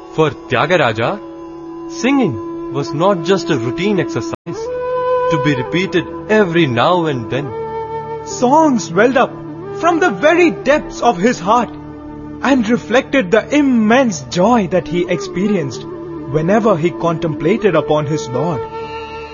For Tyagaraja, singing was not just a routine exercise to be repeated every now and then. Songs welled up from the very depths of his heart and reflected the immense joy that he experienced whenever he contemplated upon his Lord.